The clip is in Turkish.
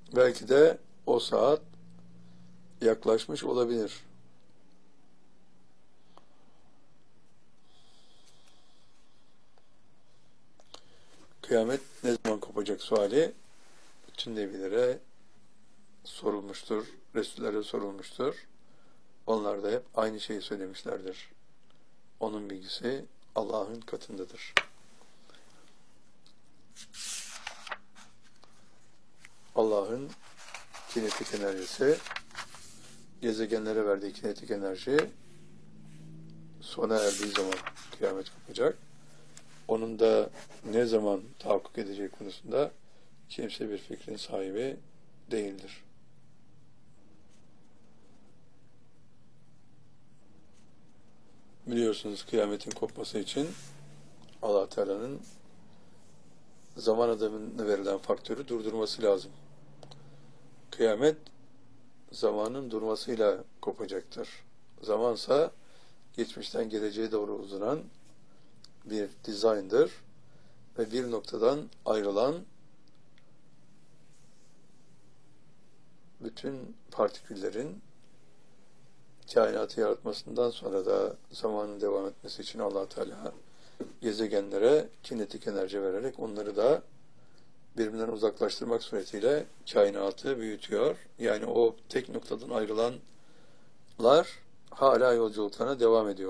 Belki de o saat yaklaşmış olabilir. Kıyamet ne zaman kopacak suali bütün nebilere sorulmuştur, Resullere sorulmuştur. Onlar da hep aynı şeyi söylemişlerdir. Onun bilgisi Allah'ın katındadır. Allah'ın kinetik enerjisi, gezegenlere verdiği kinetik enerji sona erdiği zaman kıyamet kopacak. Onun da ne zaman tahakkuk edeceği konusunda kimse bir fikrin sahibi değildir. Biliyorsunuz kıyametin kopması için Allah Teala'nın zaman adamına verilen faktörü durdurması lazım. Kıyamet zamanın durmasıyla kopacaktır. Zamansa geçmişten geleceğe doğru uzanan bir dizayndır ve bir noktadan ayrılan bütün partiküllerin kainatı yaratmasından sonra da zamanın devam etmesi için Allah Teala gezegenlere kinetik enerji vererek onları da birbirinden uzaklaştırmak suretiyle kainatı büyütüyor. Yani o tek noktadan ayrılanlar hala yolculuklarına devam ediyor.